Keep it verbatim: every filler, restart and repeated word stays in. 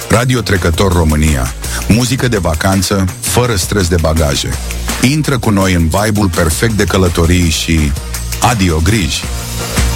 Radio Trecător România. Muzică de vacanță, fără stres de bagaje. Intră cu noi în vibe-ul perfect de călătorii și adio griji.